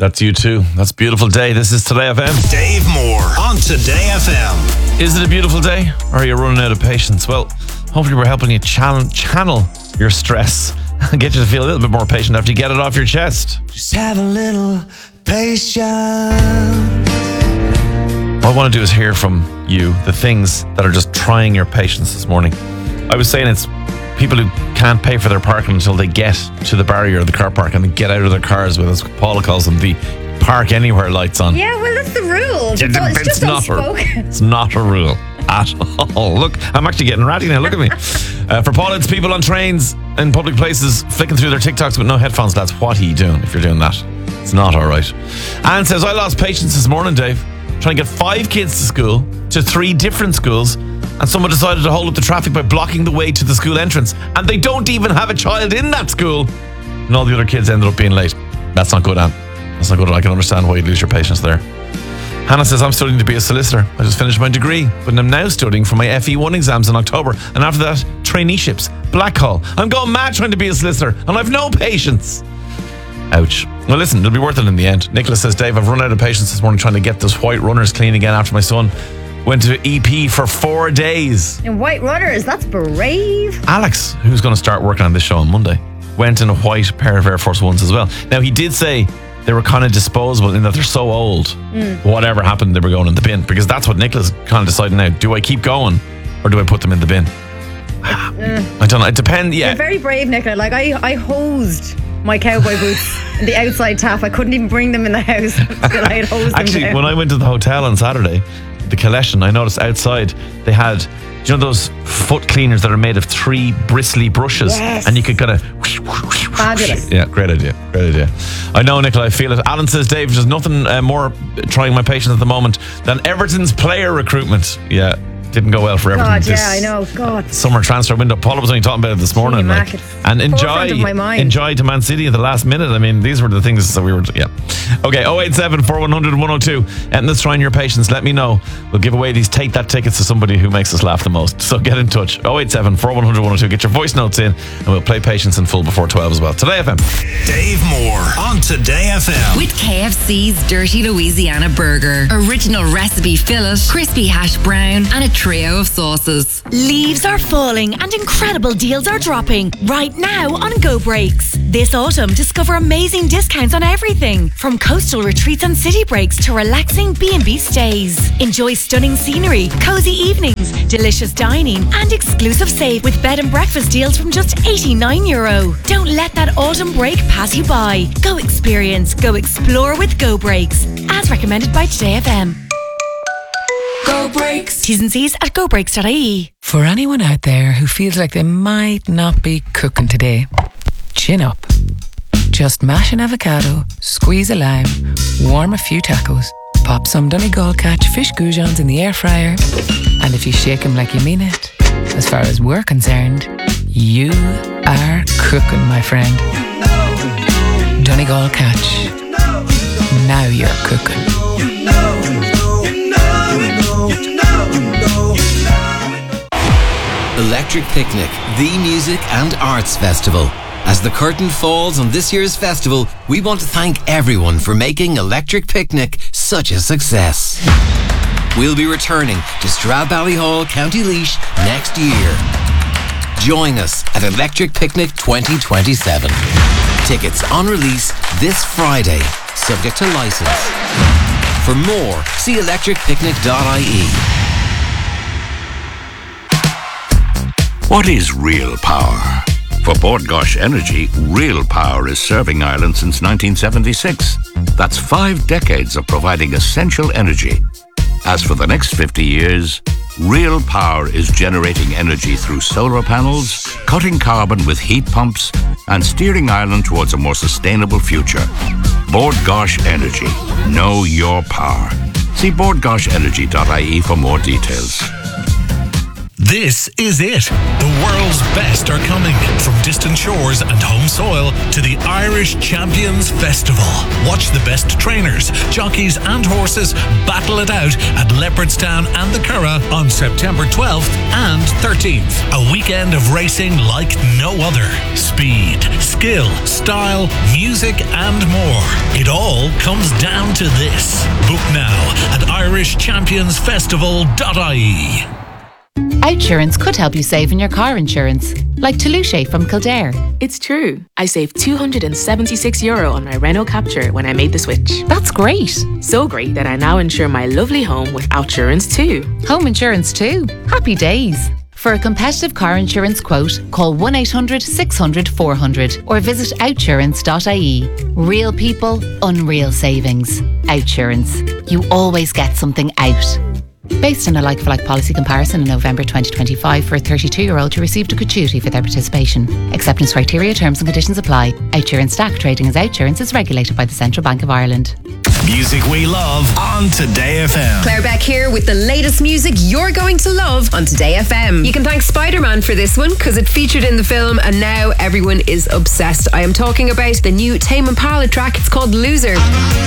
That's you too. That's a beautiful day. This is Today FM. Dave Moore on Today FM. Is it a beautiful day or are you running out of patience? Well, hopefully we're helping you channel your stress and get you to feel a little bit more patient after you get it off your chest. Just have a little patience. What I want to do is hear from you the things that are just trying your patience this morning. I was saying it's people who can't pay for their parking until they get to the barrier of the car park and then get out of their cars with, as Paula calls them, the park anywhere lights on. Yeah, well, that's the rule. It's just unspoken. It's not a rule at all. Look, I'm actually getting ratty now. Look at me. For Paula, it's people on trains and public places flicking through their TikToks with no headphones. That's what are you doing if you're doing that? It's not all right. Anne says, I lost patience this morning, Dave, trying to get 5 kids to school, to 3 different schools, and someone decided to hold up the traffic by blocking the way to the school entrance. And they don't even have a child in that school. And all the other kids ended up being late. That's not good, Anne. That's not good. I can understand why you'd lose your patience there. Hannah says, I'm studying to be a solicitor. I just finished my degree, but I'm now studying for my FE1 exams in October. And after that, traineeships, black hole. I'm going mad trying to be a solicitor, and I've no patience. Ouch. Well, listen, it'll be worth it in the end. Nicholas says, Dave, I've run out of patience this morning trying to get those white runners clean again after my son went to EP for 4 days. In white runners, that's brave. Alex, who's going to start working on this show on Monday, went in a white pair of Air Force Ones as well. Now, he did say they were kind of disposable in that they're so old. Whatever happened, they were going in the bin. Because that's what Nicholas kind of decided now. Do I keep going or do I put them in the bin? I don't know. It depends, yeah. You're very brave, Nicola. Like, I hosed my cowboy boots in the outside tap. I couldn't even bring them in the house until I had hosed them. Actually, when I went to the hotel on Saturday, the Collection, I noticed outside they had, do you know those foot cleaners that are made of 3 bristly brushes? Yes. And you could kind of... Fabulous. Yeah, great idea. I know, Nicola, I feel it. Alan says, Dave, there's nothing more trying my patience at the moment than Everton's player recruitment. Yeah, didn't go well for Everton. God, yeah, I know. God. Summer transfer window. Paula was only talking about it this morning. Mac, and forefront of my mind. enjoy to Man City at the last minute. I mean, these were the things that we were... Yeah. Okay, 087 4100 102. And let's try your patience. Let me know. We'll give away these Take That tickets to somebody who makes us laugh the most. So get in touch. 087 4100 102. Get your voice notes in and we'll play Patience in full before 12 as well. Today FM. Dave Moore on Today FM. With KFC's Dirty Louisiana Burger. Original recipe fillet, crispy hash brown, and a trio of sauces. Leaves are falling and incredible deals are dropping right now on Go Breaks. This autumn, discover amazing discounts on everything from coastal retreats and city breaks to relaxing B&B stays. Enjoy stunning scenery, cozy evenings, delicious dining and exclusive save with bed and breakfast deals from just €89. Don't let that autumn break pass you by. Go experience, go explore with Go Breaks, as recommended by Today FM. Go Breaks. T's and C's at gobreaks.ie. For anyone out there who feels like they might not be cooking today, chin up. Just mash an avocado, squeeze a lime, warm a few tacos, pop some Donegal Catch fish goujons in the air fryer, and if you shake them like you mean it, as far as we're concerned, you are cooking, my friend. Donegal Catch. Now you're cooking. Electric Picnic, the music and arts festival. As the curtain falls on this year's festival, we want to thank everyone for making Electric Picnic such a success. We'll be returning to Stradbally, County Laois next year. Join us at Electric Picnic 2027. Tickets on release this Friday, subject to license. For more, see electricpicnic.ie. What is real power? For Bord Gáis Energy, real power is serving Ireland since 1976. That's 5 decades of providing essential energy. As for the next 50 years, real power is generating energy through solar panels, cutting carbon with heat pumps, and steering Ireland towards a more sustainable future. Bord Gáis Energy. Know your power. See bordgaisenergy.ie for more details. This is it. The world's best are coming from distant shores and home soil to the Irish Champions Festival. Watch the best trainers, jockeys and horses battle it out at Leopardstown and the Curragh on September 12th and 13th. A weekend of racing like no other. Speed, skill, style, music and more. It all comes down to this. Book now at irishchampionsfestival.ie. Outsurance could help you save in your car insurance, like Toulouse from Kildare. It's true. I saved €276 on my Renault Captur when I made the switch. That's great. So great that I now insure my lovely home with Outsurance too. Home insurance too. Happy days. For a competitive car insurance quote, call 1-800-600-400 or visit outsurance.ie. Real people, unreal savings. Outsurance. You always get something out. Based on a like-for-like policy comparison in November 2025 for a 32-year-old who received a gratuity for their participation. Acceptance criteria, terms and conditions apply. Outsurance DAC trading as Outsurance is regulated by the Central Bank of Ireland. Music we love on Today FM. Claire Beck here with the latest music you're going to love on Today FM. You can thank Spider-Man for this one because it featured in the film and now everyone is obsessed. I am talking about the new Tame Impala track. It's called Loser.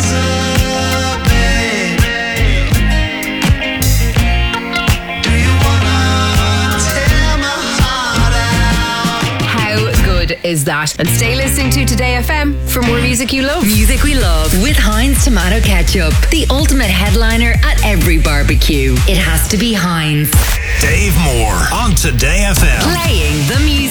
Is that? And stay listening to Today FM for more music you love. Music we love with Heinz Tomato Ketchup, the ultimate headliner at every barbecue. It has to be Heinz. Dave Moore on Today FM. Playing the music.